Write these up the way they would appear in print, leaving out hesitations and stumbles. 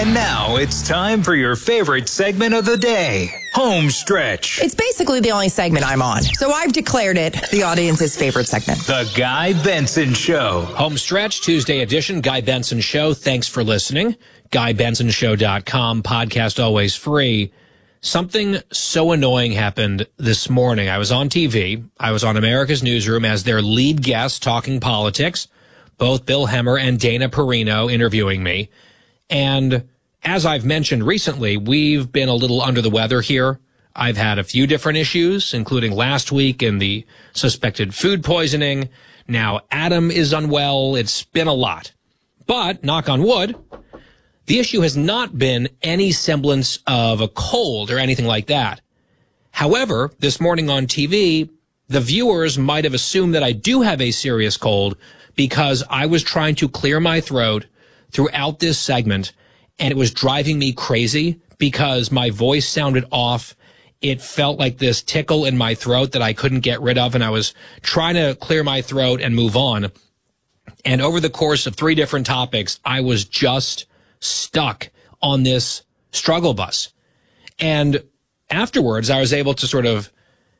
And now it's time for your favorite segment of the day, Home Stretch. It's basically the only segment I'm on, so I've declared it the audience's favorite segment. The Guy Benson Show. Home Stretch, Tuesday edition, Guy Benson Show. Thanks for listening. GuyBensonShow.com, podcast always free. Something so annoying happened this morning. I was on TV. I was on America's Newsroom as their lead guest talking politics, both Bill Hemmer and Dana Perino interviewing me. And as I've mentioned recently, we've been a little under the weather here. I've had a few different issues, including last week and the suspected food poisoning. Now Adam is unwell. It's been a lot. But, knock on wood, the issue has not been any semblance of a cold or anything like that. However, this morning on TV, the viewers might have assumed that I do have a serious cold because I was trying to clear my throat throughout this segment, and it was driving me crazy because my voice sounded off. It felt like this tickle in my throat that I couldn't get rid of, and I was trying to clear my throat and move on. And over the course of 3 different topics, I was just stuck on this struggle bus. And afterwards, I was able to sort of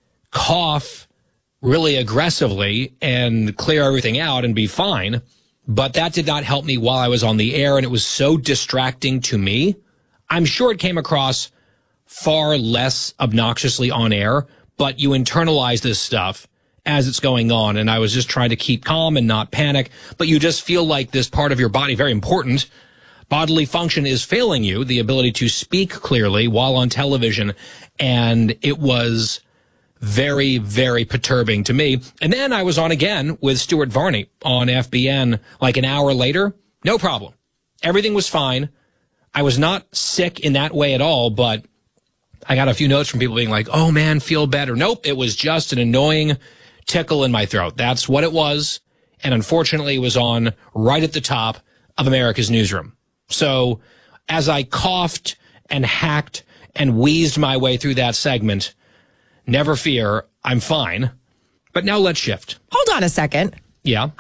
cough really aggressively and clear everything out and be fine. But that did not help me while I was on the air, and it was so distracting to me. I'm sure it came across far less obnoxiously on air, but you internalize this stuff as it's going on, and I was just trying to keep calm and not panic. But you just feel like this part of your body, very important, bodily function is failing you, the ability to speak clearly while on television, and it was very, very perturbing to me. And then I was on again with Stuart Varney on FBN like an hour later. No problem. Everything was fine. I was not sick in that way at all, but I got a few notes from people being like, oh man, feel better. Nope, it was just an annoying tickle in my throat. That's what it was. And unfortunately, it was on right at the top of America's Newsroom. So as I coughed and hacked and wheezed my way through that segment, never fear, I'm fine. But now let's shift. Hold on a second. Yeah.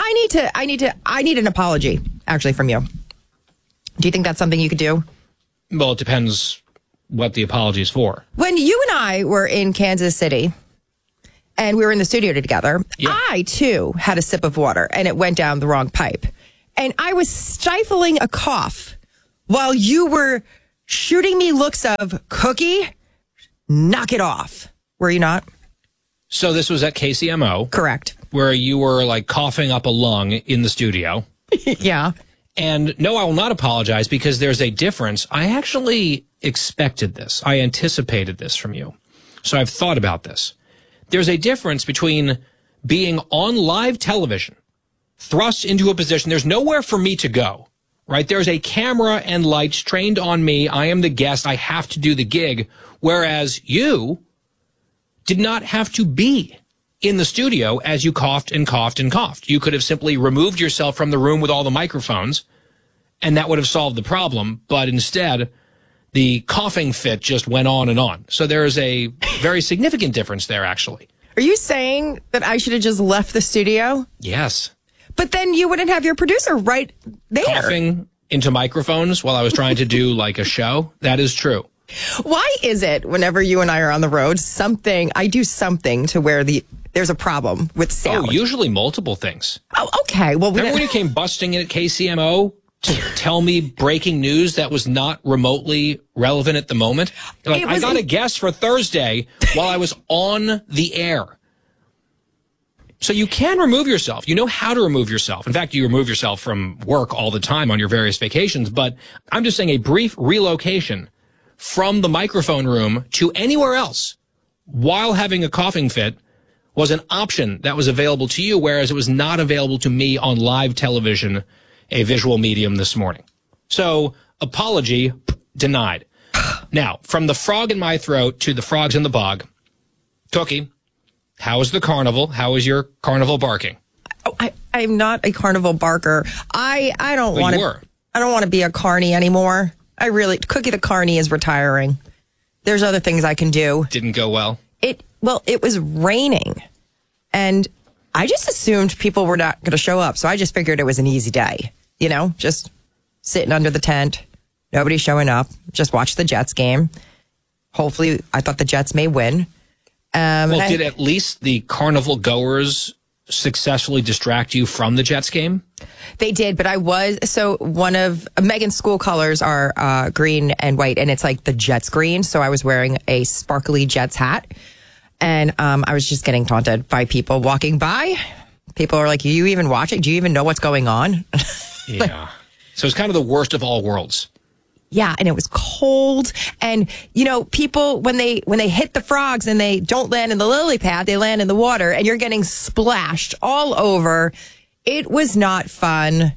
I need an apology, actually, from you. Do you think that's something you could do? Well, it depends what the apology is for. When you and I were in Kansas City and we were in the studio together, yeah. I, too, had a sip of water and it went down the wrong pipe. And I was stifling a cough while you were shooting me looks of, Cookie, knock it off. Were you not? So this was at KCMO. Correct. Where you were like coughing up a lung in the studio. Yeah. And no, I will not apologize because there's a difference. I actually expected this. I anticipated this from you. So I've thought about this. There's a difference between being on live television, thrust into a position. There's nowhere for me to go, right? There's a camera and lights trained on me. I am the guest. I have to do the gig. Whereas you did not have to be in the studio as you coughed and coughed and coughed. You could have simply removed yourself from the room with all the microphones, and that would have solved the problem. But instead, the coughing fit just went on and on. So there is a very significant difference there, actually. Are you saying that I should have just left the studio? Yes. But then you wouldn't have your producer right there. Coughing into microphones while I was trying to do like a show. That is true. Why is it whenever you and I are on the road, I do something to where there's a problem with sound? Oh, usually multiple things. Oh, okay. Well, remember when you came busting in at KCMO to tell me breaking news that was not remotely relevant at the moment? Like, I got a guest for Thursday while I was on the air. So you can remove yourself. You know how to remove yourself. In fact, you remove yourself from work all the time on your various vacations. But I'm just saying a brief relocation from the microphone room to anywhere else while having a coughing fit was an option that was available to you, whereas it was not available to me on live television, a visual medium this morning. So apology denied. Now, from the frog in my throat to the frogs in the bog, Cookie, how is the carnival? How is your carnival barking? Oh, I'm not a carnival barker. I don't want to. I don't want to be a carny anymore. Cookie the Carney is retiring. There's other things I can do. Didn't go well? It was raining. And I just assumed people were not going to show up. So I just figured it was an easy day. You know, just sitting under the tent, Nobody's showing up. Just watch the Jets game. Hopefully, I thought the Jets may win. Well, did at least the carnival goers successfully distract you from the Jets game? They did, but one of Megan's school colors are green and white, and it's like the Jets green. So I was wearing a sparkly Jets hat, and I was just getting taunted by people walking by. People are like, "Are you even watching? Do you even know what's going on?" Yeah. So it's kind of the worst of all worlds. Yeah, and it was cold. And, people, when they hit the frogs and they don't land in the lily pad, they land in the water, and you're getting splashed all over. It was not fun.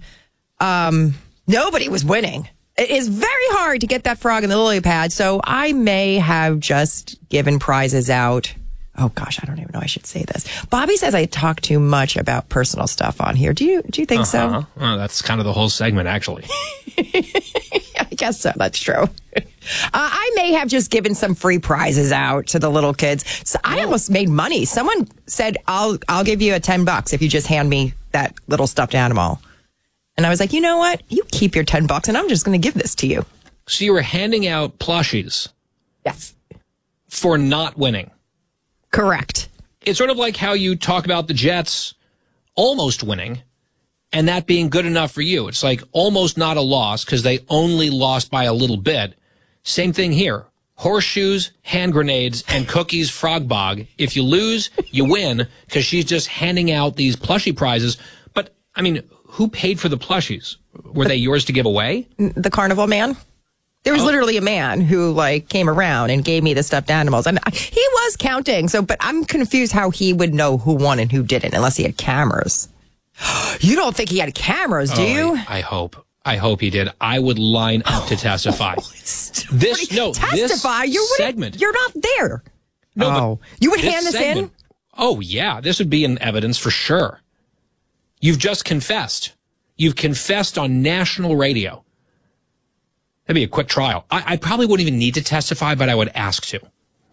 Nobody was winning. It is very hard to get that frog in the lily pad, so I may have just given prizes out. Oh, gosh, I don't even know I should say this. Bobby says I talk too much about personal stuff on here. Do you think so? Well, that's kind of the whole segment, actually. I guess so. That's true. I may have just given some free prizes out to the little kids. So I almost made money. Someone said, I'll give you $10 if you just hand me that little stuffed animal. And I was like, you know what? You keep your $10 and I'm just going to give this to you. So you were handing out plushies. Yes. For not winning. Correct. It's sort of like how you talk about the Jets almost winning and that being good enough for you. It's like almost not a loss because they only lost by a little bit. Same thing here. Horseshoes, hand grenades, and cookies, frog bog. If you lose, you win because she's just handing out these plushie prizes. But, I mean, who paid for the plushies? Were they yours to give away? The carnival man. There was literally a man who came around and gave me the stuffed animals. And he was counting. But I'm confused how he would know who won and who didn't unless he had cameras. You don't think he had cameras, do you? I hope he did. I would line up to testify. Testify? This segment. You're not there. No, but you would hand this in? Oh, yeah. This would be in evidence for sure. You've just confessed. You've confessed on national radio. That'd be a quick trial. I probably wouldn't even need to testify, but I would ask to.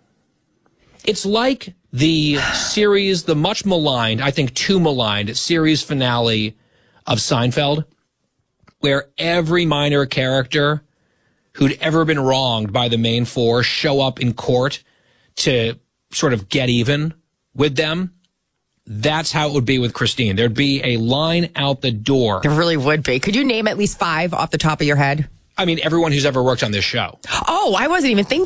It's like the series, the much maligned, I think too maligned, series finale of Seinfeld, where every minor character who'd ever been wronged by the main four show up in court to sort of get even with them. That's how it would be with Christine. There'd be a line out the door. There really would be. Could you name at least 5 off the top of your head? I mean, everyone who's ever worked on this show. Oh, I wasn't even thinking